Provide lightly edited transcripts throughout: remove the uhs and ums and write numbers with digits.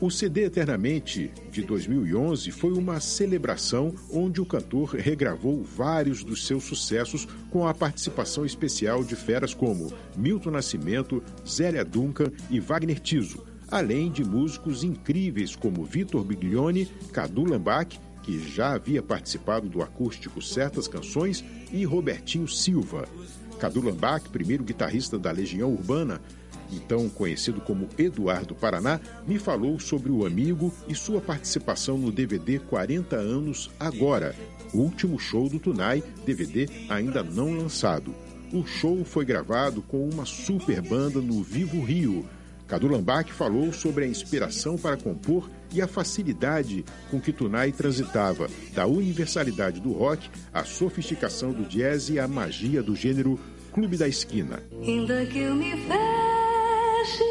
O CD Eternamente, de 2011, foi uma celebração onde o cantor regravou vários dos seus sucessos com a participação especial de feras como Milton Nascimento, Zélia Duncan e Wagner Tiso, além de músicos incríveis como Vitor Biglione, Cadu Lambach, que já havia participado do acústico Certas Canções, e Robertinho Silva. Cadu Lambach, primeiro guitarrista da Legião Urbana, então conhecido como Eduardo Paraná, me falou sobre o amigo e sua participação no DVD 40 Anos Agora, o último show do Tunai, DVD ainda não lançado. O show foi gravado com uma super banda no Vivo Rio. Cadu Lambach falou sobre a inspiração para compor e a facilidade com que Tunai transitava, da universalidade do rock à sofisticação do jazz e à magia do gênero Clube da Esquina. Ainda que eu me feche,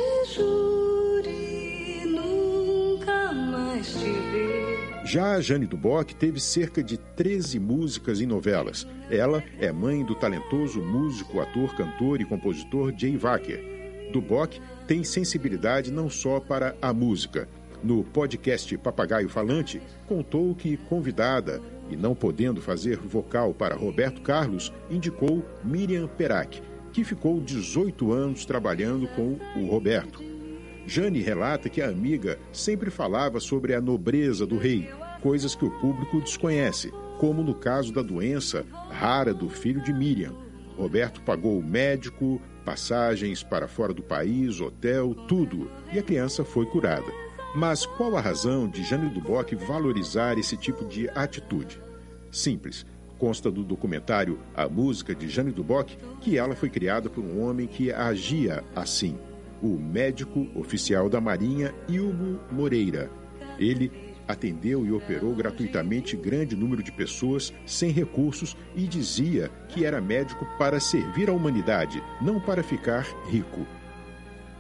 jure nunca mais te ver. Já a Jane Du Boc teve cerca de 13 músicas em novelas. Ela é mãe do talentoso músico, ator, cantor e compositor Jay Wacker. Du Boc tem sensibilidade não só para a música. No podcast Papagaio Falante, contou que, convidada e não podendo fazer vocal para Roberto Carlos, indicou Miriam Perac, que ficou 18 anos trabalhando com o Roberto. Jane relata que a amiga sempre falava sobre a nobreza do rei, coisas que o público desconhece, como no caso da doença rara do filho de Miriam. Roberto pagou o médico, passagens para fora do país, hotel, tudo, e a criança foi curada. Mas qual a razão de Jane Du Boc valorizar esse tipo de atitude? Simples. Consta do documentário A Música de Jane Du Boc que ela foi criada por um homem que agia assim, o médico oficial da Marinha Ilmo Moreira. Ele atendeu e operou gratuitamente grande número de pessoas sem recursos e dizia que era médico para servir a humanidade, não para ficar rico.